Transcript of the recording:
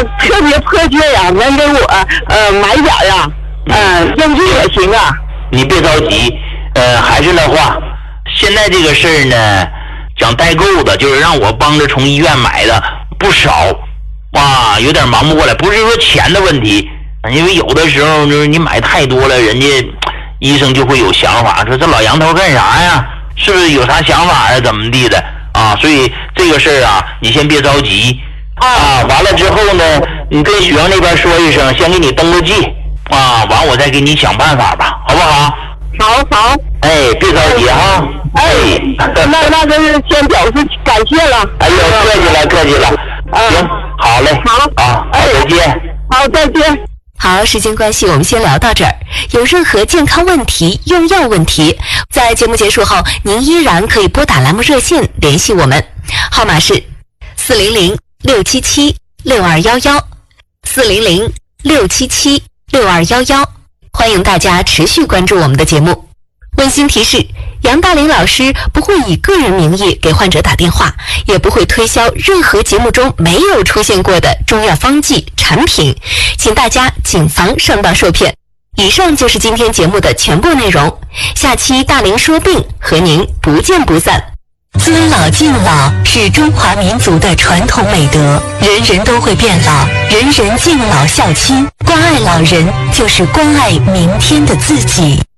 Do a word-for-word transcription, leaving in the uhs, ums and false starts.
特别迫切呀，能给我呃买点呀，嗯，应急也行啊。 你别着急，呃，还是那话，现在这个事儿呢，讲代购的，就是让我帮着从医院买的不少，啊，有点忙不过来，不是说钱的问题，因为有的时候就是你买太多了，人家医生就会有想法，说这老杨头干啥呀？是不是有啥想法呀？怎么地的啊？所以这个事儿啊，你先别着急啊。完了之后呢，你跟许阳那边说一声，先给你登个记啊，完我再给你想办法吧，好不好？ 好好。 哎，别着急哈。 哎，那那真是先表示感谢了。 哎呦，客气了，客气了。行，好嘞。 好啊，再见。 好，再见。 好，时间关系，我们先聊到这儿。有任何健康问题、用药问题，在节目结束后，您依然可以拨打栏目热线联系我们，号码是四零零六七七六二幺幺，四零零六七七六二幺幺。欢迎大家持续关注我们的节目。温馨提示：杨大林老师不会以个人名义给患者打电话，也不会推销任何节目中没有出现过的中药方剂产品，请大家谨防上当受骗。以上就是今天节目的全部内容，下期大林说病和您不见不散。尊老敬老是中华民族的传统美德，人人都会变老，人人敬老孝亲，关爱老人就是关爱明天的自己。